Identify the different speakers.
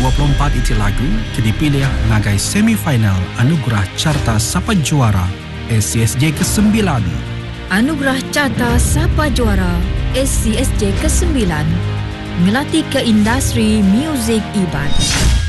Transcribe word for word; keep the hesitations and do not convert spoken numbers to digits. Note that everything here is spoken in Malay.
Speaker 1: dua puluh empat iti lagu kini pilih ngagai semifinal Anugerah Carta Sapa Juara S C S J kesembilan.
Speaker 2: Anugerah Carta Sapa Juara S C S J kesembilan ngelatih ke industri muzik Iban.